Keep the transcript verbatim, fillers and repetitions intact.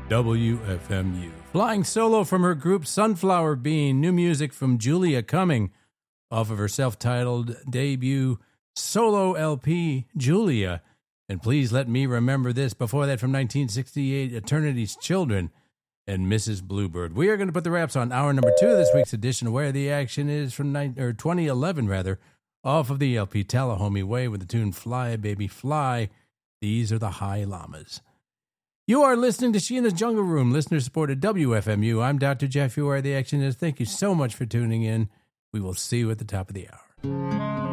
W F M U. Flying solo from her group Sunflower Bean, new music from Julia Cumming off of her self-titled debut solo L P, Julia. And Please Let Me Remember This. Before that, from nineteen sixty-eight, Eternity's Children and Missus Bluebird. We are going to put the wraps on hour number two of this week's edition, Where the Action Is, from nine, or twenty eleven, rather, off of the L P Tullahomie Way with the tune Fly Baby Fly. These are the High Llamas. You are listening to Sheena's Jungle Room, listener-supported W F M U. I'm Doctor Jeff, Where the Action Is. Thank you so much for tuning in. We will see you at the top of the hour.